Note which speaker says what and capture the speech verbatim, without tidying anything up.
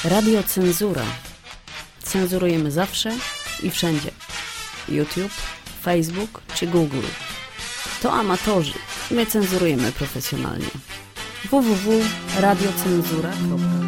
Speaker 1: Radiocenzura. Cenzurujemy zawsze i wszędzie. YouTube, Facebook czy Google. To amatorzy. My cenzurujemy profesjonalnie. w w w kropka radiocenzura kropka com